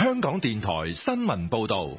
香港電台新聞報道。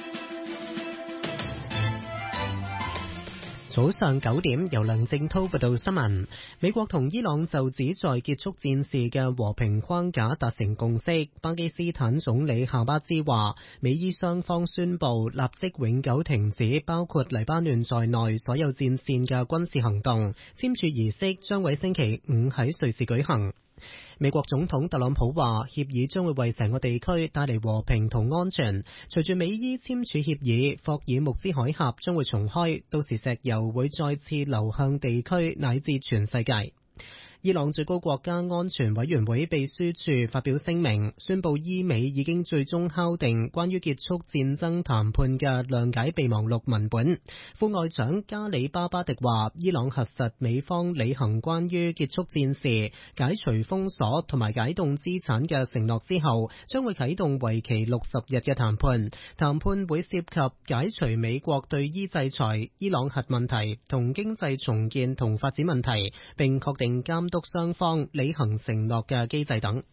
早上9點，由梁正濤報道新聞。美國同伊朗就旨在結束戰事嘅和平框架達成共識。巴基斯坦總理夏巴茲話，美伊雙方宣布立即永久停止包括黎巴嫩在內所有戰線嘅軍事行動。簽署儀式將喺星期5喺瑞士舉行。美國總統特朗普話，協議將會為成個地區帶嚟和平同安全。隨住美伊簽署協議，霍爾木茲海峽將會重開，到時石油會再次流向地區乃至全世界。伊朗最高國家安全委員會秘書處發表聲明，宣布伊美已經最終敲定關於結束戰爭談判嘅諒解備忘錄文本。副外長加里巴巴迪話，伊朗核實美方履行關於結束戰事、解除封鎖同埋解凍資產嘅承諾之後，將會啟動為期60日嘅談判。談判會涉及解除美國對伊制裁、伊朗核問題同經濟重建同發展問題，並確定監督雙方履行承諾嘅機制等。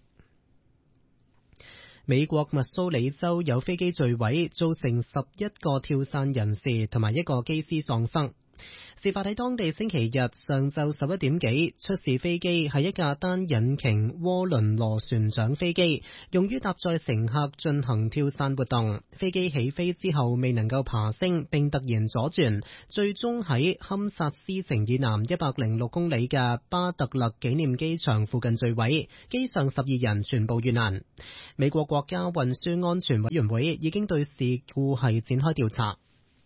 美國密蘇里州有飛機墜毀，造成11個跳傘人士同埋1個機師喪生。事發喺當地星期日上晝11點幾，出事飛機係一架單引擎渦輪螺旋槳飛機，用於搭載乘客進行跳傘活動。飛機起飛之後未能夠爬升，並突然左轉，最終喺堪薩斯城以南106公里嘅巴特勒紀念機場附近墜毀，機上12人全部遇難。美國國家運輸安全委員會已經對事故係展開調查。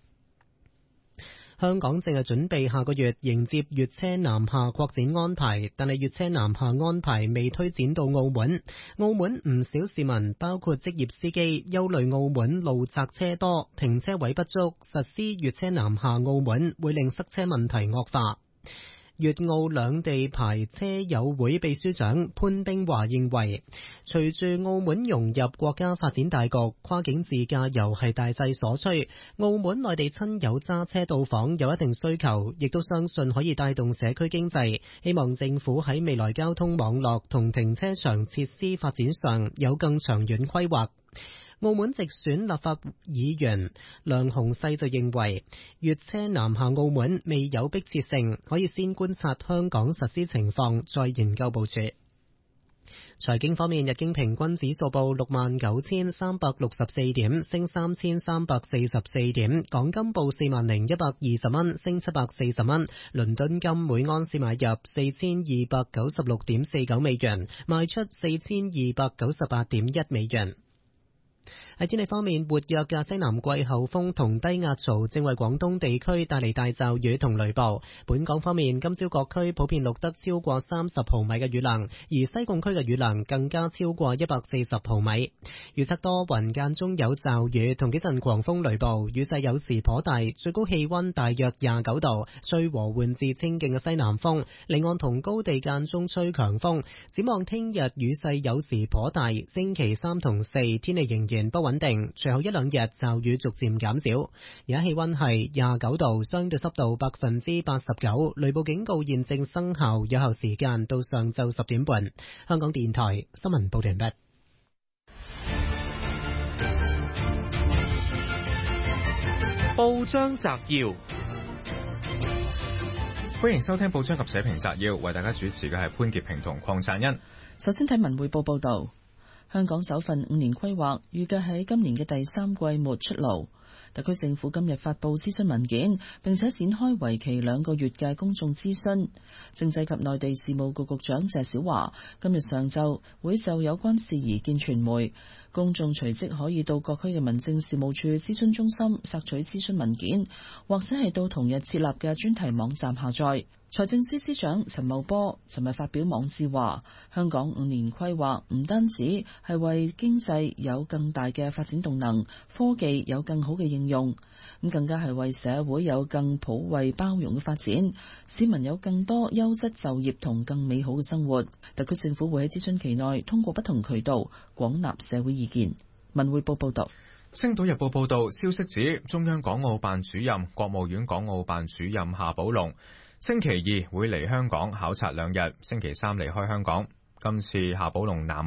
香港正係準備下個月迎接粵車南下擴展安排，但係粵車南下安排未推展到澳門。澳門唔少市民，包括職業司機，憂慮澳門路窄車多，停車位不足，實施粵車南下澳門會令塞車問題惡化。粵澳兩地牌車友會秘書長潘冰華認為，隨住澳門融入國家發展大局，跨境自駕遊係大勢所趨。澳門內地親友揸車到訪有一定需求，亦都相信可以帶動社區經濟。希望政府喺未來交通網絡同停車場設施發展上有更長遠規劃。澳門直選立法議員梁鴻勢就認為，粵車南下澳門未有迫切性，可以先觀察香港實施情況，再研究部署。財經方面，日經平均指數報69,364點，升3,344點；港金報40,120蚊，升740蚊；倫敦金每安士買入4,296.49美元，賣出4,298.1美元。喺天氣方面，活躍嘅西南季候風同低壓槽正為廣東地區帶嚟大驟雨同雷暴。本港方面，今朝各區普遍錄得超過30毫米嘅雨量，而西貢區嘅雨量更加超過140毫米。預測多雲間中有驟雨同幾陣狂風雷暴，雨勢有時頗大，最高氣溫大約29度，吹和緩至清勁嘅西南風，離岸同高地間中吹強風。展望聽日雨勢有時頗大，星期3同4天氣仍然不穩定，隨後一兩日驟雨逐漸減少。而家氣溫係29度，相對濕度89%，雷暴警告現正生效，有效時間到上晝10點半。香港電台新聞報道完畢。 報章摘要，歡迎收聽報章及社評摘要，為大家主持嘅係潘潔平同鄺燦恩。 首先睇文匯報報道。香港首份5年規劃預計喺今年嘅第3季末出爐。特區政府今日發布諮詢文件，並且展開為期2個月嘅公眾諮詢。政制及內地事務局局長謝小華今日上晝會就有關事宜見傳媒，公眾隨即可以到各區嘅民政事務處諮詢中心索取諮詢文件，或者係到同日設立嘅專題網站下載。財政司司長陳茂波尋日發表網誌話，香港5年規劃唔單止係為經濟有更大嘅發展動能，科技有更好嘅應用，咁更加係為社會有更普惠包容嘅發展，市民有更多優質就業同更美好嘅生活。特區政府會喺諮詢期內通過不同渠道廣納社會意見。文匯報報道。 星島日報報道，消息指中央港澳辦主任、國務院港澳辦主任夏寶龍星期2會嚟香港考察2日，星期3離開香港。今次夏寶龍南下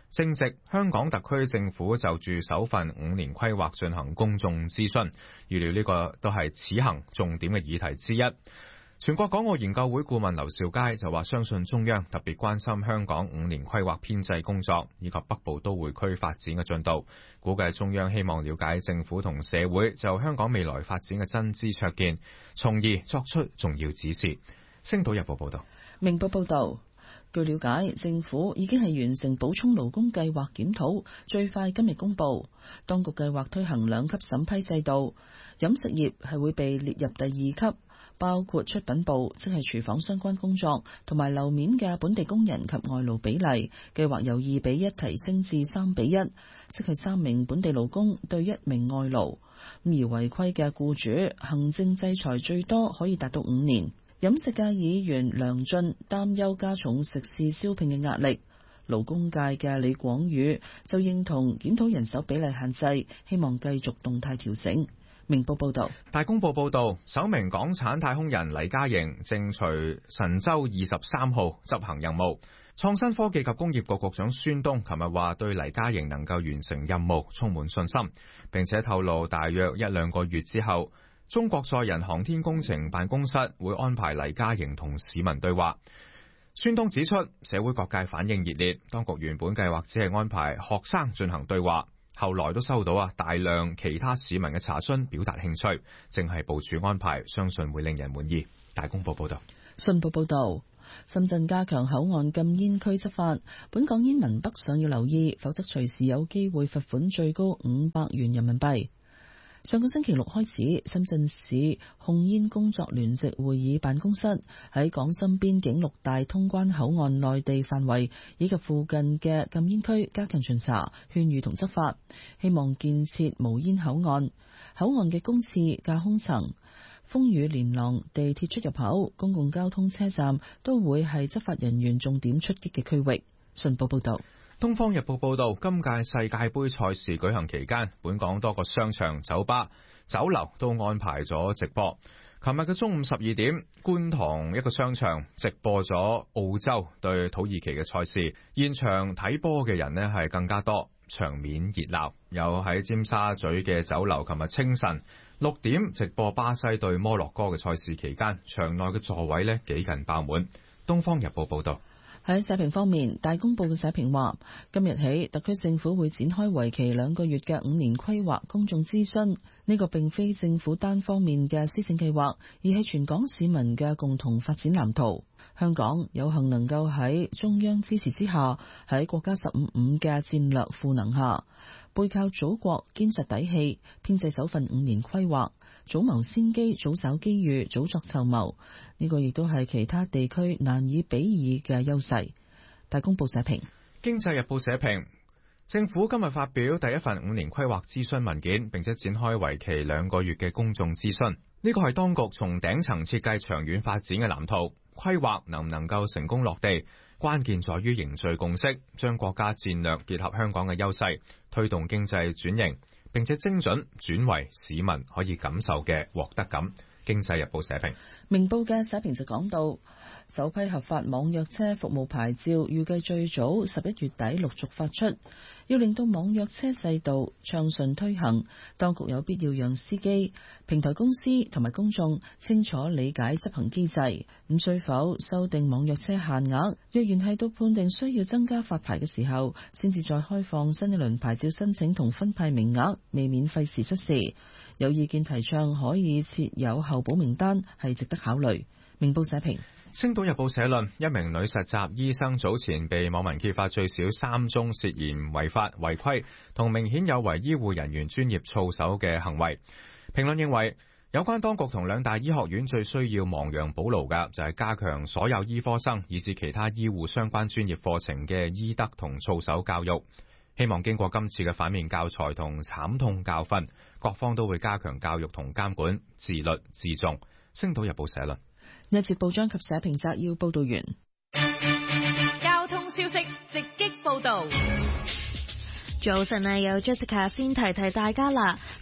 正值香港特區政府就住首份5年規劃進行公眾諮詢，預料呢個都係此行重點嘅議題之一。全國港澳研究會顧問劉兆佳就話，相信中央特別關心香港5年規劃編制工作以及北部都會區發展嘅進度，估計中央希望了解政府同社會就香港未來發展嘅真知灼見，從而作出重要指示。星島日報報道。 明報報道，據了解，政府已經係完成補充勞工計劃檢討，最快今日公佈。當局計劃推行2級審批制度，飲食業係會被列入第2級。包括出品部，即係廚房相關工作，同埋樓面嘅本地工人及外勞比例，計劃由2比1提升至3比1，即係3名本地勞工對1名外勞。而違規嘅僱主，行政制裁最多可以達到5年。飲食界議員梁進擔憂加重食肆招聘嘅壓力，勞工界嘅李廣宇就認同檢討人手比例限制，希望繼續動態調整。明報報道。 大公報報道，首名港產太空人黎嘉瑩正隨神舟23號執行任務。創新科技及工業局局長孫東琴日話，對黎嘉瑩能夠完成任務充滿信心，並且透露大約1-2個月之後，中國載人航天工程辦公室會安排黎嘉瑩同市民對話。孫東指出，社會各界反應熱烈，當局原本計劃只係安排學生進行對話，後來都收到大量其他市民嘅查詢，表達興趣，正係部署安排，相信會令人滿意。大公報報道。 信報報道，深圳加強口岸禁煙區執法，本港煙民北上要留意，否則隨時有機會罰款最高500元人民幣。上個星期六開始，深圳市控煙工作聯席會議辦公室喺港深邊境6大通關口岸內地範圍以及附近嘅禁煙區加強巡查、勸喻同執法，希望建設無煙口岸。口岸嘅公廁、架空層、風雨連廊、地鐵出入口、公共交通車站都會係執法人員重點出擊嘅區域。信報報道。 東方日報報道，今屆世界盃賽事舉行期間，本港多個商場、酒吧、酒樓都安排咗直播。琴日嘅中午12點，觀塘一個商場直播咗澳洲對土耳其嘅賽事，現場睇波嘅人呢係更加多，場面熱鬧。有喺尖沙咀嘅酒樓，琴日清晨6點直播巴西對摩洛哥嘅賽事期間，場內嘅座位呢幾近爆滿。東方日報報道。 喺社評方面，大公報嘅社評話，今日起特區政府會展開為期2個月嘅5年規劃公眾諮詢，呢個並非政府單方面嘅施政計劃，而係全港市民嘅共同發展藍圖。香港有幸能夠喺中央支持之下，喺國家15嘅戰略賦能下，背靠祖國堅實底氣，編製首份5年規劃，早謀先機，早找機遇，早作籌謀。呢個亦都係其他地區難以比擬嘅優勢。大公報社評。 經濟日報社評，政府今日發表第一份5年規劃諮詢文件，並且展開為期2個月嘅公眾諮詢。呢個係當局從頂層設計長遠發展嘅藍圖，規劃能唔能夠成功落地，關鍵在於凝聚共識，將國家戰略結合香港嘅優勢，推動經濟轉型，並且精準轉為市民可以感受嘅獲得感。經濟日報社評。 明報嘅社評就講到，首批合法網約車服務牌照預計最早11月底陸續發出，要令到網約車制度暢順推行，當局有必要讓司機、平台公司同埋公眾清楚理解執行機制。咁需否修訂網約車限額？若然係到判定需要增加發牌嘅時候，先至再開放新一輪牌照申請同分派名額，未免費時失事。有意見提倡可以設有候補名單，係值得考慮。明報社評。 星島日報社論，一名女實習醫生早前被網民揭發最少3宗涉嫌違法違規同明顯有違醫護人員專業操守嘅行為。評論認為，有關當局同2大醫學院最需要亡羊補牢嘅就係加強所有醫科生以至其他醫護相關專業課程嘅醫德同操守教育。希望經過今次嘅反面教材同慘痛教訓，各方都會加強教育同監管，自律自重。星島日報社論。 一節報章及社評摘要報道完。 交通消息直擊報道。 早晨啊，有 Jessica 先提大家啦。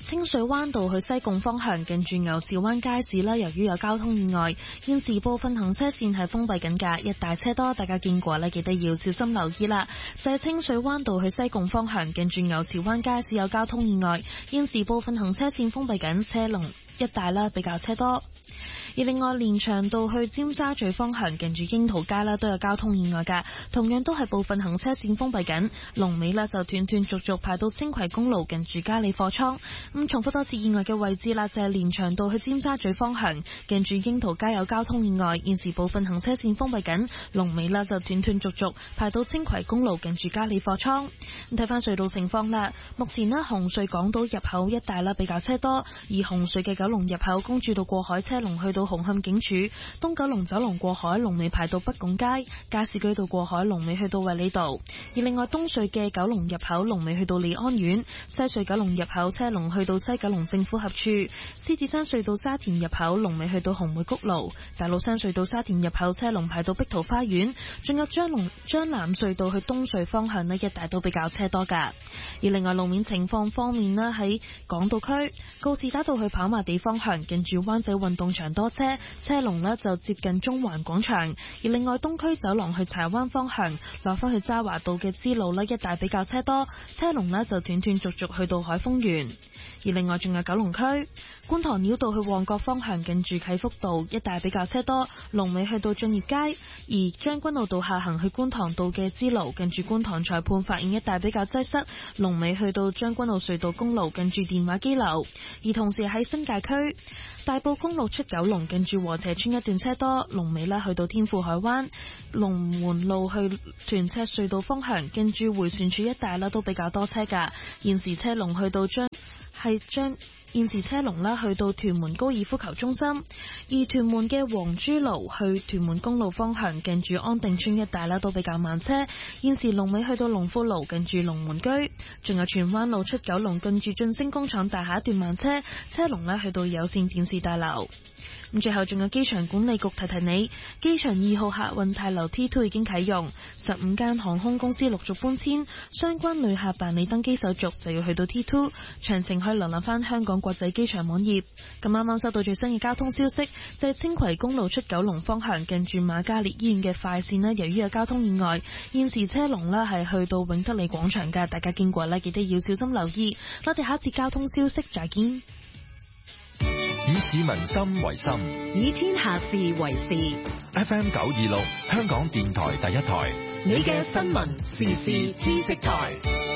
清水灣道去西貢方向近住牛池灣街市啦，由於有交通意外，現時部分行車線係封閉緊㗎，一大車多，大家見過呢記得要小心留意啦。就係清水灣道去西貢方向近住牛池灣街市有交通意外，現時部分行車線封閉緊，車龍一帶啦比較車多。而另外連翔道去尖沙咀方向近住櫻桃街啦都有交通意外㗎，同樣都係部分行車線封閉緊，龍尾啦就斷斷續續排到青葵公路近住嘉里貨倉。咁重複多次意外嘅位置啦，就係連翔道去尖沙咀方向近住櫻桃街有交通意外，現時部分行車線封閉緊，龍尾啦就斷斷續續排到青葵公路近住嘉里貨倉。咁睇翻隧道情況啦，目前呢紅隧港島入口一帶啦比較車多，而紅隧嘅九龍入口公主道過海車龍去到紅磡警署，東九龍走廊過海龍尾排到北拱街，加士居道過海龍尾去到衛理道。而另外東隧嘅九龍入口龍尾去到利安苑，西隧九龍入口車龍去到西九龍政府合署，獅子山隧道沙田入口龍尾去到紅梅谷路，大老山隧道沙田入口車龍排到碧桃花園，仲有將藍隧道去東隧方向呢一帶都比較車多噶。而另外路面情況方面呢，喺港島區告士打道去跑馬地方向近住灣仔運動場多車，車龍呢就接近中環廣場。而另外東區走廊去柴灣方向落返去渣華道嘅支路呢一帶比較車多，車龍呢就斷斷續續去到海豐園。而另外仲有九龍區觀塘繞道去旺角方向近住啟福道一帶比較車多，龍尾去到駿業街。而將軍澳道下行去觀塘道嘅支路近住觀塘裁判法院一帶比較擠塞，龍尾去到將軍澳隧道公路近住電話機樓。而同時喺新界區大埔公路出九龍近住禾輋村一段車多，龍尾呢去到天富海灣。龍門路去屯赤隧道方向近住迴旋處一帶啦都比較多車㗎，現時車龍去到現時車龍啦去到屯門高爾夫球中心。而屯門嘅黃珠路去屯門公路方向近住安定村一帶啦都比較慢車，現時龍尾去到龍富路近住龍門居。仲有荃灣路出九龍近住晉升工廠大廈一段慢車，車龍呢去到有線電視大樓。咁最後仲有機場管理局提提你，機場2號客運大樓 T2 已經啟用，15間航空公司陸續搬遷，相關旅客辦理登機手續就要去到 T2， 詳情可以瀏覽翻香港國際機場網頁。咁啱啱收到最新嘅交通消息，就係青葵公路出九龍方向近住瑪嘉烈醫院嘅快線呢，由於有交通意外，現時車龍呢係去到永德里廣場㗎，大家經過呢記得要小心留意。我哋下一節交通消息再見。 以市民心為心， 以天下事為事。 FM 926，香港電台第一台， 你嘅新聞時事知識台。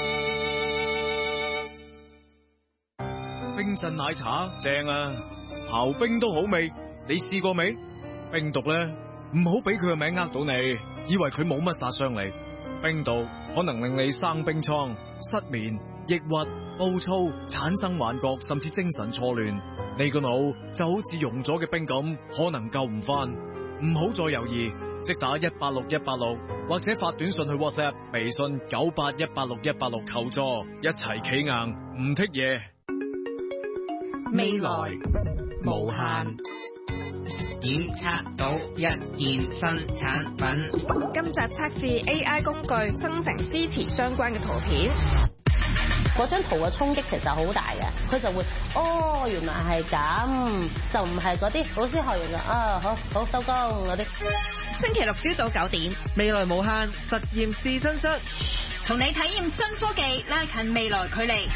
冰鎮奶茶正啊，刨冰都好味，你試過未？冰毒咧，唔好俾佢個名呃到你，以為佢冇乜殺傷力。冰毒可能令你生冰瘡、失眠、抑鬱、暴躁、產生幻覺，甚至精神錯亂。你個腦就好似溶咗嘅冰咁，可能救唔翻。唔好再猶豫，即打186186，或者發短信去 WhatsApp、微信98186-186求助，一齊企硬，唔剔嘢。 未來無限。 檢測到一件新產品。 今集測試 AI 工具生成詩詞相關嘅圖片。 嗰張圖嘅衝擊其實好大嘅，佢就會原來係咁，就唔係嗰啲老師學完就好收工嗰啲。 星期六朝早9點， 未來無限實驗試身室， 同你體驗新科技，拉近未來距離。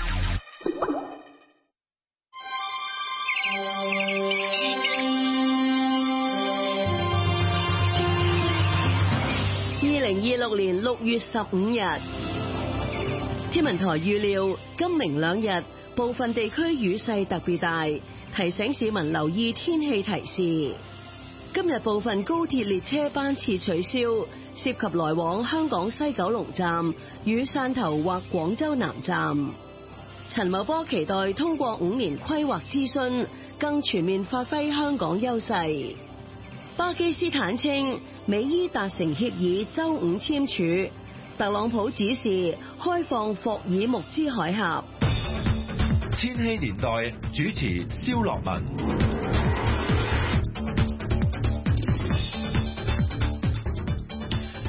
2026年6月15日，天文台預料今明兩日部分地區雨勢特別大，提醒市民留意天氣提示。今日部分高鐵列車班次取消，涉及來往香港西九龍站與汕頭或廣州南站。陳茂波期待通過5年規劃諮詢，更全面發揮香港優勢。巴基斯坦稱美伊達成協議，週五簽署。特朗普指示開放霍爾木茲海峽。 千禧年代主持蕭樂文。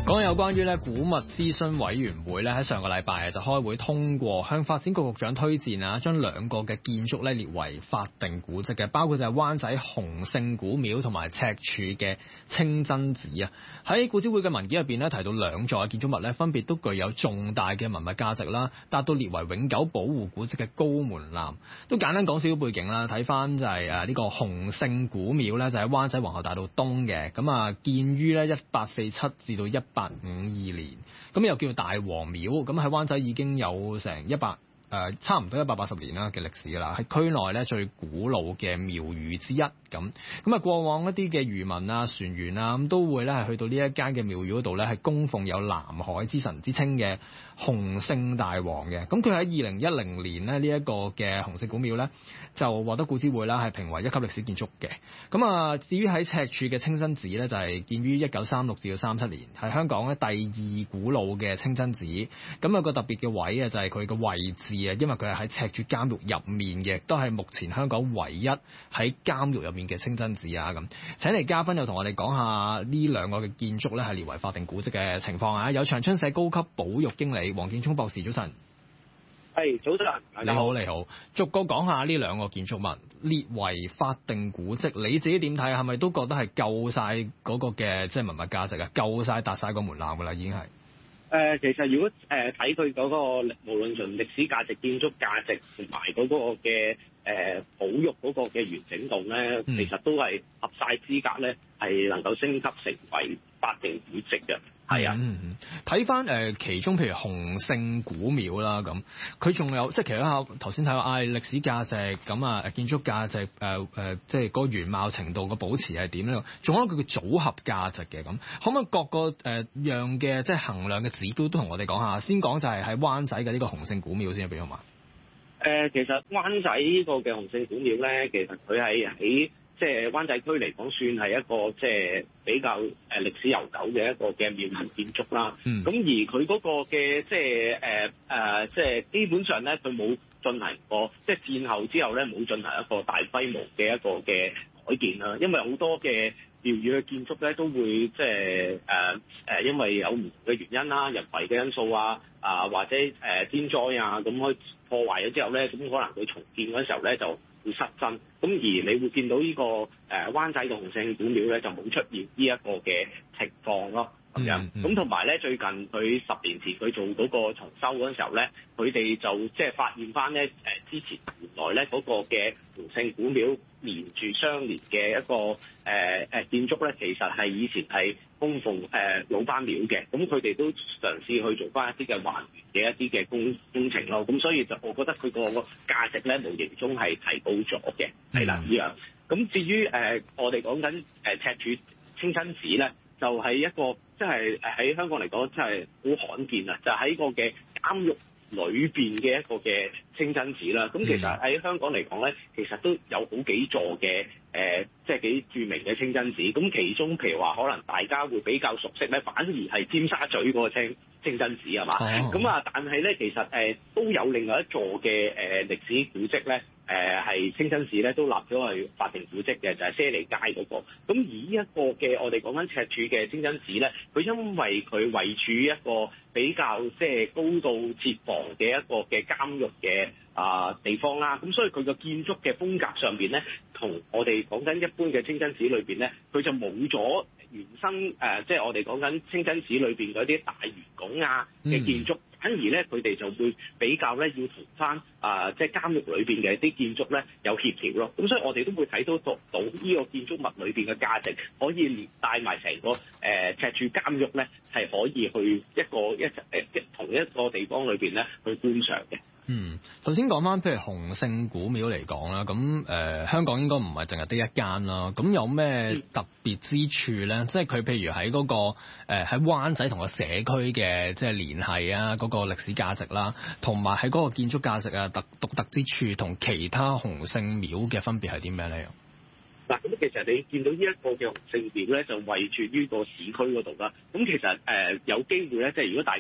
講有關於咧古物諮詢委員會咧喺上個禮拜就開會通過向發展局局長推薦啊，將兩個嘅建築咧列為法定古蹟嘅，包括就係灣仔洪聖古廟同埋赤柱嘅清真寺啊。喺古諮會嘅文件入邊咧提到兩座嘅建築物咧分別都具有重大嘅文物價值啦，達到列為永久保護古蹟嘅高門檻。都簡單講少少背景啦，睇翻就係呢個洪聖古廟咧就喺灣仔皇后大道東嘅，咁啊建於咧1847至到1852年，咁又叫大王廟，咁喺灣仔已經有成差唔多180年啦嘅歷史㗎啦，係區內咧最古老嘅廟宇之一咁啊，過往一啲嘅漁民啊、船員啊咁都會咧係去到呢一間嘅廟宇嗰度咧係供奉有南海之神之稱嘅洪聖大王嘅。咁佢喺2010年咧呢一個嘅洪聖古廟咧就獲得古諮會啦係評為1級歷史建築嘅。咁啊，至於喺赤柱嘅清真寺咧就係建於1936至到37年，係香港咧第2古老嘅清真寺。咁有個特別嘅位啊就係佢嘅位置。因為佢係喺赤柱監獄入面嘅，都係目前香港唯一喺監獄入面嘅清真寺啊！咁請嚟嘉賓又同我哋講下呢兩個嘅建築咧係列為法定古蹟嘅情況啊！有長春社高級保育經理黃建聰博士，早晨。 係早晨， 你好，你好。逐個講下呢兩個建築物列為法定古蹟，你自己點睇？係咪都覺得係夠晒嗰個嘅即係文物價值啊？夠晒達晒個門檻㗎啦，已經係。 其實如果睇佢嗰個無論從歷史價值、建築價值同埋嗰個嘅保育嗰個嘅完整度咧，其實都係合晒資格咧，係能夠升級成為法定古蹟嘅。係啊， 睇翻其中譬如洪聖古廟啦，咁佢仲有即係其他頭先睇到歷史價值咁啊，建築價值即係嗰個原貌程度嘅保持係點咧？仲有佢嘅組合價值嘅咁，可唔可以各個樣嘅即係衡量嘅指標都同我哋講下？先講就係喺灣仔嘅呢個洪聖古廟先，俾好嘛？ 其實灣仔呢個嘅洪聖古廟咧，其實佢係喺即係灣仔區嚟講，算係一個即係比較歷史悠久嘅一個嘅廟宇建築啦。咁而佢嗰個嘅即係基本上咧，佢冇進行過即係戰後之後咧，冇進行一個大規模嘅一個嘅改建啦。因為好多嘅廟宇嘅建築咧，都會即係因為有唔同嘅原因啦，人為嘅因素啊，或者天災啊，咁可以破壞咗之後咧，咁可能佢重建嗰時候咧就會失真，咁而你會見到呢個灣仔嘅洪聖古廟咧就冇出現呢一個嘅情況咯，咁樣。咁同埋咧，最近佢10年前佢做嗰個重修嗰陣時候咧，佢哋就即係發現翻咧之前原來咧嗰個嘅洪聖古廟連住相連嘅一個建築咧，其實係以前係供奉老班廟嘅，咁佢哋都嘗試去做翻一啲嘅還原嘅一啲嘅工程咯，咁所以就我覺得佢個價值咧無形中係提高咗嘅，係啦呢樣。咁至於我哋講緊赤柱清真寺咧，就係一個即係喺香港嚟講真係好罕見啊！就喺個嘅監獄裏邊嘅一個嘅清真寺啦。咁其實喺香港嚟講咧，其實都有好幾座嘅即係幾著名嘅清真寺。咁其中譬如話，可能大家會比較熟悉咧，反而係尖沙咀嗰個清真寺係嘛？咁啊，但係咧其實都有另外一座嘅歷史古蹟咧。係清真寺咧都立咗係法定古蹟嘅，就係瀉利街嗰個。咁而呢一個嘅我哋講緊赤柱嘅清真寺咧，佢因為佢位處一個比較即係高度設防嘅一個嘅監獄嘅地方啦，咁所以佢個建築嘅風格上邊咧，同我哋講緊一般嘅清真寺裏邊咧，佢就冇咗原生即係我哋講緊清真寺裏邊嗰啲大圓拱啊嘅建築。反而咧，佢哋就會比較咧，要同翻即係監獄裏邊嘅啲建築咧有協調咯。咁所以我哋都會睇到呢個建築物裏邊嘅價值，可以連帶埋成個赤柱監獄咧，係可以去同一個地方裏邊咧去觀賞嘅。 頭先講翻，譬如洪聖古廟嚟講啦，咁香港應該唔係淨係得一間啦。咁有咩特別之處咧？即係佢譬如喺嗰個喺灣仔同個社區嘅即係聯繫啊，嗰個歷史價值啦，同埋喺嗰個建築價值啊，獨特之處同其他洪聖廟嘅分別係點樣咧？ 嗱，咁其實你見到呢一個嘅洪聖廟咧，就位處於個市區嗰度啦。咁其實有機會咧，即係如果大家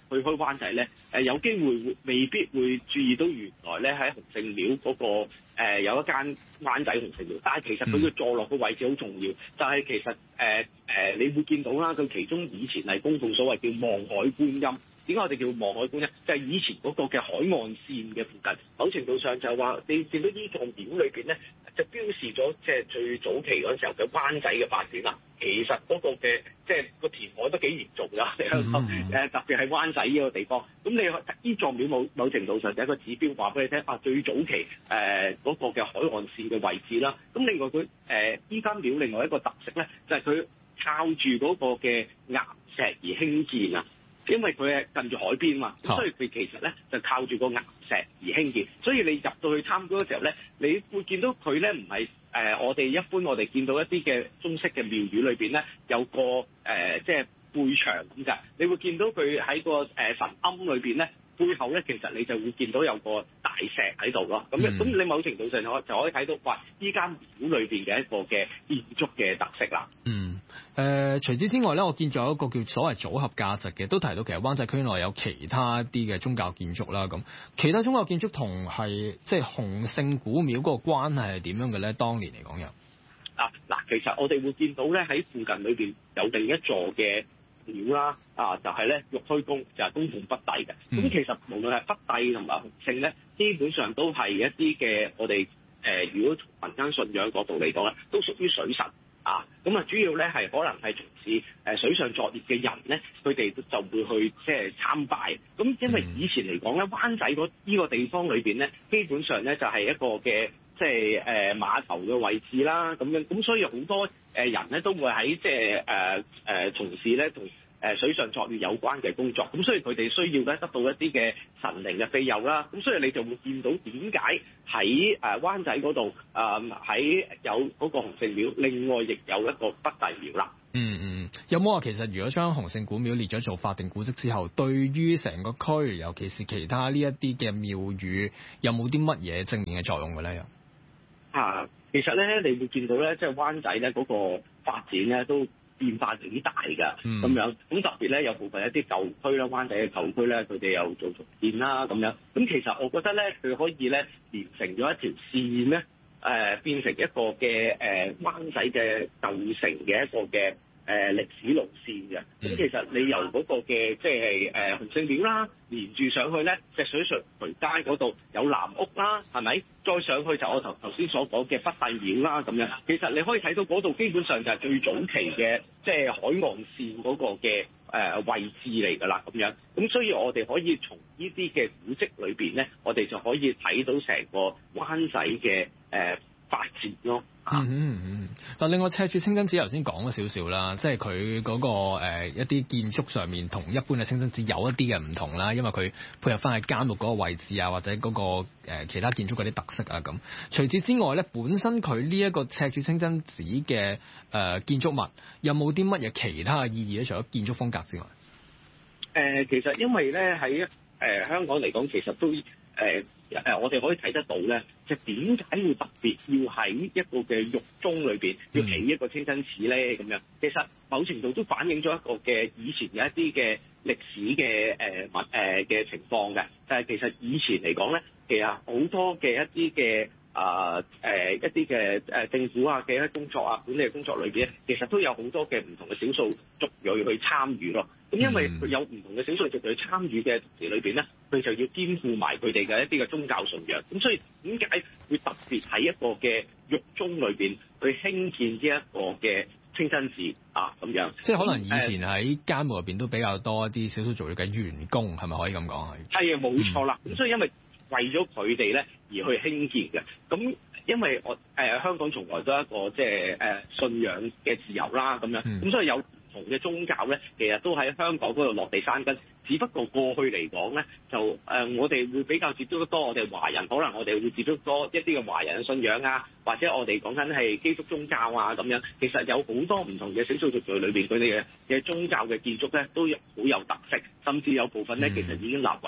去開灣仔咧，有機會未必會注意到原來咧喺洪聖廟嗰個有一間灣仔洪聖廟，但係其實佢嘅坐落嘅位置好重要，就係其實你會見到啦，佢其中以前係供奉所謂叫望海觀音。點解我哋叫望海觀音？就係以前嗰個嘅海岸線嘅附近，某程度上就係話你見到呢座廟裏邊咧，就標示咗即係最早期嗰陣時候嘅灣仔嘅發展啦。其實嗰個嘅即係個填海都幾嚴重㗎，香港特別係灣仔呢個地方。咁你呢座廟某程度上就係一個指標，話俾你聽啊，最早期嗰個嘅海岸線嘅位置啦。咁另外佢依間廟另外一個特色咧，就係佢靠住嗰個嘅岩石而興建啊。因為佢係近住海邊嘛，所以佢其實咧就靠住個岩石而興建。所以你入到去參觀嘅時候咧，你會見到佢咧唔係我哋一般我哋見到一啲嘅中式嘅廟宇裏邊咧有個即係背牆咁㗎。你會見到佢喺個神龕裏邊咧背後咧，其實你就會見到有個大石喺度咯。咁你某程度上就可以睇到哇！依間廟裏邊嘅一個嘅建築嘅特色啦。 除此之外咧，我見咗一個叫所謂組合價值嘅，都提到其實灣仔區內有其他啲嘅宗教建築啦。咁其他宗教建築同係即係洪聖古廟嗰個關係係點樣嘅咧？當年嚟講又嗱，其實我哋會見到咧喺附近裏邊有另一座嘅廟啦，就係咧玉虛宮，就係供奉北帝嘅。咁其實無論係北帝同埋洪聖咧，基本上都係一啲嘅我哋如果從民間信仰角度嚟講咧，都屬於水神。咁主要咧係可能係從事水上作業嘅人咧，佢哋就會去即係參拜。咁因為以前嚟講咧，灣仔呢個地方裏邊咧，基本上咧就係一個嘅即係碼頭嘅位置啦，咁樣咁所以好多人咧都會喺即係從事咧同水上作業有關嘅工作，咁所以佢哋需要咧得到一啲嘅神靈嘅庇佑啦，咁所以你就會見到點解喺灣仔嗰度喺有嗰個洪聖廟，另外亦有一個北帝廟啦。 有冇話其實如果將洪聖古廟列咗做法定古蹟之後，對於成個區，尤其是其他呢一啲嘅廟宇，有冇啲乜嘢正面嘅作用嘅咧？ 其實咧你會見到咧，即係灣仔咧嗰個發展咧都變化幾大㗎，咁樣咁特別咧有部分一啲舊區啦，灣仔嘅舊區咧，佢哋又做重建啦，咁樣咁其實我覺得咧，佢可以咧連成咗一條線咧，變成一個嘅灣仔嘅舊城嘅一個嘅歷史路線嘅。咁其實你由嗰個嘅即係洪聖廟啦，連住上去咧，石水渠街嗰度有藍屋啦，係咪？再上去就我頭先所講嘅北帝廟啦，咁樣其實你可以睇到嗰度基本上就係最早期嘅即係海岸線嗰個嘅位置嚟㗎啦，咁樣咁所以我哋可以從呢啲嘅古蹟裏邊咧，我哋就可以睇到成個灣仔嘅發展咯。 嗱，另外赤柱清真寺頭先講咗少少啦，即係佢嗰個一啲建築上面同一般嘅清真寺有一啲嘅唔同啦，因為佢配合翻喺監獄嗰個位置啊，或者嗰個其他建築嗰啲特色啊咁。除此之外咧，本身佢呢一個赤柱清真寺嘅建築物有冇啲乜嘢其他嘅意義咧？除咗建築風格之外， 其實因為咧喺香港嚟講，其實都我哋可以睇得到咧，就點解會特別要喺一個嘅獄中裏邊要起一個清真寺咧？咁樣其實某程度都反映咗一個嘅以前有一啲嘅歷史嘅嘅情況嘅。但係其實以前嚟講咧，其實好多嘅一啲嘅一啲嘅政府啊嘅一啲工作啊管理嘅工作裏邊咧，其實都有好多嘅唔同嘅少數族裔去參與咯。咁因為佢有唔同嘅少數族裔參與嘅同時裏邊咧，佢就要兼顧埋佢哋嘅一啲嘅宗教信仰。咁所以點解會特別喺一個嘅獄中裏邊去興建呢一個嘅清真寺啊？咁樣即係可能以前喺監獄入邊都比較多一啲少數族裔嘅員工，係咪可以咁講？ 係啊，冇錯啦。咁所以因為為咗佢哋咧而去興建嘅，咁因為我香港從來都係一個即係信仰嘅自由啦，咁樣咁所以有唔同嘅宗教咧，其實都喺香港嗰度落地生根。只不過過去嚟講咧，就我哋會比較接觸得多我哋華人，可能我哋會接觸多一啲嘅華人嘅信仰啊，或者我哋講緊係基督宗教啊咁樣。其實有好多唔同嘅少數族裔裏邊，佢哋嘅宗教嘅建築咧都好有特色，甚至有部分咧其實已經立為咗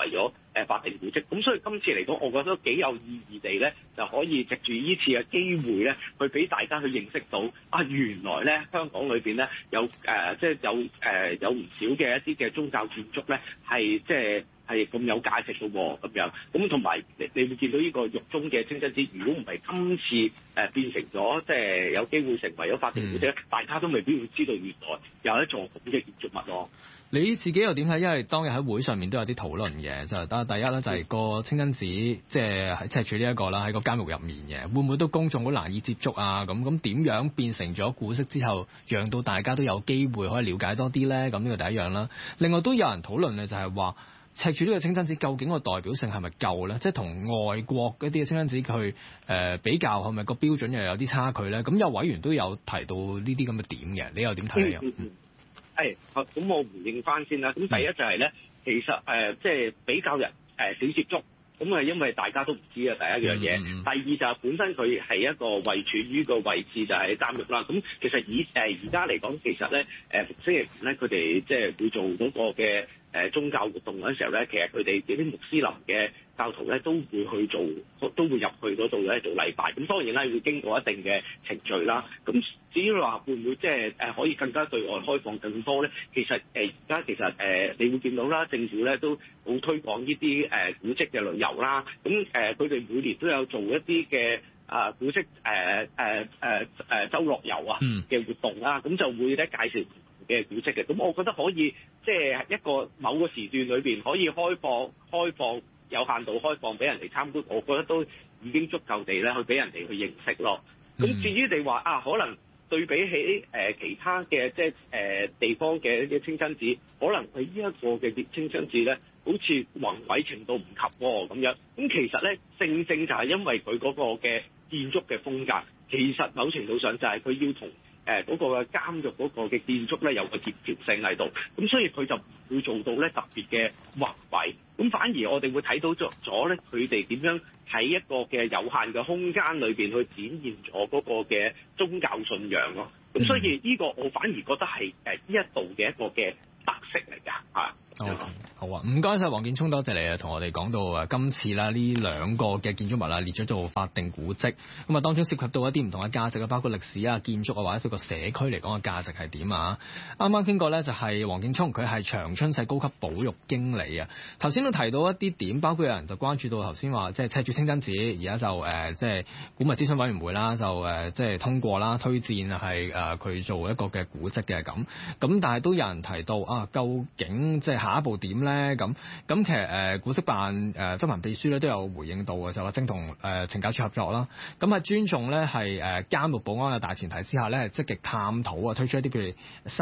法定古蹟。咁所以今次嚟講，我覺得都幾有意義地咧，就可以藉住呢次嘅機會咧，去俾大家去認識到原來咧香港裏邊咧有即係有唔少嘅一啲嘅宗教建築咧係係咁有價值嘅喎，咁樣咁同埋你會見到呢個獄中嘅清真寺，如果唔係今次變成咗即係有機會成為咗法定古蹟，大家都未必會知道原來有一座咁嘅建築物咯。 你自己又點睇？因為當日喺會上面都有啲討論嘅，就第一咧就係個清真寺，即係喺赤柱呢一個啦，喺個監獄入面嘅，會唔會都公眾好難以接觸啊？咁點樣變成咗古蹟之後，讓到大家都有機會可以了解多啲咧？咁呢個第一樣啦。另外都有人討論嘅就係話，赤柱呢個清真寺究竟個代表性係咪夠咧？即係同外國一啲嘅清真寺去比較，係咪個標準又有啲差距咧？咁有委員都有提到呢啲咁嘅點嘅，你又點睇啊？ 咁我回應翻先啦。咁第一就係咧，其實即係比較人少接觸，咁因為大家都唔知啊，第一樣嘢。第二就係本身佢係一個位處於個位置就係監獄啦。咁其實而家嚟講，其實咧逢星期五咧，佢哋即係會做嗰個嘅宗教活動嗰陣時候咧，其實佢哋啲穆斯林嘅教徒咧都會入去嗰度咧做禮拜。咁當然啦，會經過一定嘅程序啦。咁至於話會唔會即係可以更加對外開放更多咧？其實而家其實你會見到啦，政府咧都好推廣呢啲古蹟嘅旅遊啦。咁佢哋每年都有做一啲嘅古蹟周樂遊嘅活動啦。咁就會咧介紹嘅古蹟嘅。咁我覺得可以即係一個某個時段裏邊可以開放有限度開放俾人哋參觀，我覺得都已經足夠地咧去俾人哋去認識咯。咁至於你話可能對比起其他嘅即係地方嘅一啲清真寺，可能佢呢一個嘅清真寺咧，好似宏偉程度唔及咁樣。咁其實咧，正正就係因為佢嗰個嘅建築嘅風格，其實某程度上就係佢要同嗰個監獄嗰個嘅建築咧有個協調性喺度，咁所以佢就唔會做到咧特別嘅宏偉，咁反而我哋會睇到咗咧佢哋點樣喺一個嘅有限嘅空間裏邊去展現咗嗰個嘅宗教信仰咯。咁所以呢個我反而覺得係呢一度嘅一個嘅特色嚟㗎嚇。 好啊，唔該晒黃建聰，多謝你啊，同我哋講到今次啦呢兩個嘅建築物列咗做法定古蹟，咁啊當中涉及到一啲唔同嘅價值啊，包括歷史啊、建築啊，或者對個社區嚟講嘅價值係點啊？啱啱傾過咧，就係黃建聰，佢係長春社高級保育經理啊。頭先都提到一啲點，包括有人就關注到頭先話，即係赤柱清真寺而家就即係古物諮詢委員會啦，就即係通過啦，推薦係佢做一個嘅古蹟嘅咁，但係都有人提到究竟即係下一步點咧？咁其實古蹟辦執行秘書咧都有回應到嘅，就話正同懲教署合作啦。咁係尊重咧係監獄保安嘅大前提之下咧，係積極探討推出一啲譬如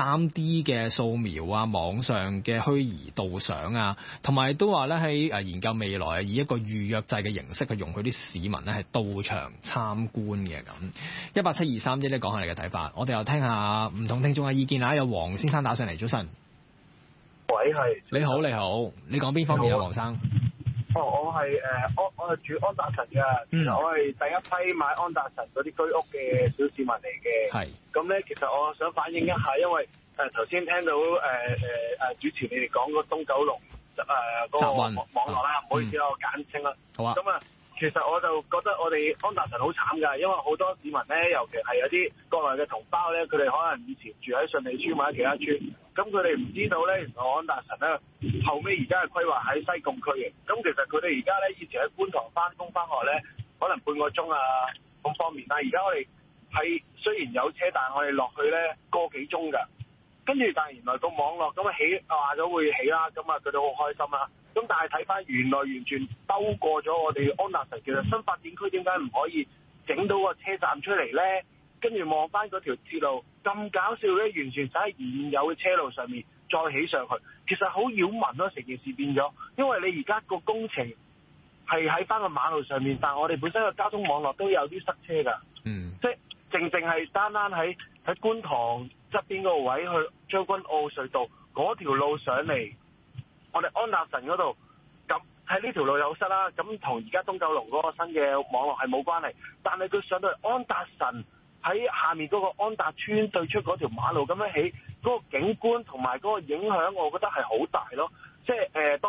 3D 嘅掃描啊、網上嘅虛擬導賞啊，同埋都話咧喺研究未來以一個預約制嘅形式去容許啲市民咧係到場參觀嘅咁。18723咧講下你嘅睇法，我哋又聽下唔同聽眾嘅意見啊。有黃先生打上嚟，早晨。 喂，係你好，你講邊方面啊，黃生？ 我係我係住安達臣嘅，我係第一批買安達臣嗰啲居屋嘅小市民嚟嘅。係咁咧，其實我想反映一下，因為頭先聽到主持你哋講個東九龍嗰個網絡啦，唔好意思啦，我簡稱啦。好啊。咁其實我就覺得我哋安達臣好慘㗎，因為好多市民咧，尤其係有啲國內嘅同胞咧，佢哋可能以前住喺順利村或者其他村，咁佢哋唔知道咧，原來安達臣咧後尾而家係規劃喺西貢區嘅。咁其實佢哋而家咧以前喺觀塘翻工翻學咧，可能半個鐘咁方便，但係而家我哋係雖然有車，但係我哋落去咧個幾鐘㗎。跟住但係原來個網絡咁話咗會起啦，咁佢哋好開心啦。咁但係睇翻原來完全兜過咗我哋安達臣，其實新發展區點解唔可以整到個車站出嚟咧？跟住望翻嗰條鐵路咁搞笑咧，完全就喺現有嘅車路上面再起上去，其實好擾民咯，成件事變咗。因為你而家個工程係喺翻個馬路上面，但係我哋本身個交通網絡都有啲塞車㗎。即係淨係單喺觀塘側邊嗰個位去將軍澳隧道嗰條路上嚟，我哋安達臣嗰度咁喺呢條路有塞啦。咁同而家東九龍嗰個新嘅網絡係冇關係，但係佢上到嚟安達臣喺下面嗰個安達邨對出嗰條馬路咁樣起，嗰個景觀同埋嗰個影響，我覺得係好大咯。即係當然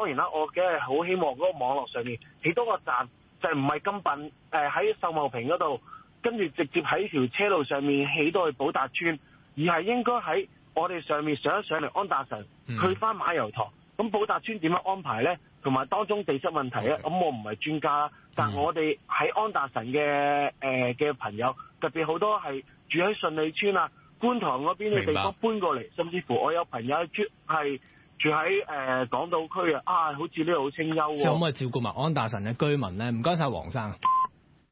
然啦，我梗係好希望嗰個網絡上面起多個站，就唔係咁笨喺秀茂坪嗰度，跟住直接喺條車路上面起到去寶達邨，而係應該喺我哋上面上嚟安達臣，去翻馬油塘。咁寶達邨點樣安排呢？同埋當中地質問題咧，咁我唔係專家啦，但我哋喺安達臣嘅朋友，特別好多係住喺順利邨啊、觀塘嗰邊嘅地方搬過嚟，甚至乎我有朋友係住喺港島區啊，好似呢度好清幽喎。 即係可唔可以照顧埋安達臣嘅居民咧？唔該晒黃生。